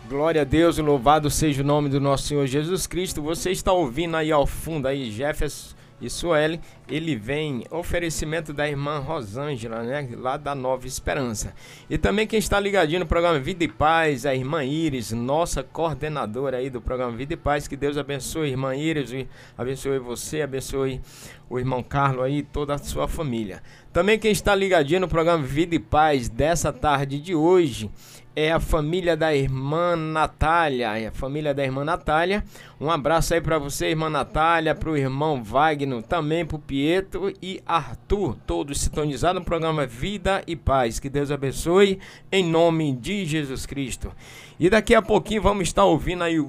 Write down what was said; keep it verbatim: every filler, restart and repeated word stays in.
Glória a Deus, louvado seja o nome do nosso Senhor Jesus Cristo. Você está ouvindo aí ao fundo aí Jefferson e Sueli, ele vem oferecimento da irmã Rosângela, né, lá da Nova Esperança. E também quem está ligadinho no programa Vida e Paz, a irmã Iris, nossa coordenadora aí do programa Vida e Paz. Que Deus abençoe, irmã Iris, abençoe você, abençoe o irmão Carlos aí, toda a sua família. Também quem está ligadinho no programa Vida e Paz dessa tarde de hoje é a família da irmã Natália, é a família da irmã Natália. Um abraço aí para você, irmã Natália, para o irmão Wagner, também para o Pietro e Arthur, todos sintonizados no programa Vida e Paz. Que Deus abençoe, em nome de Jesus Cristo. E daqui a pouquinho vamos estar ouvindo aí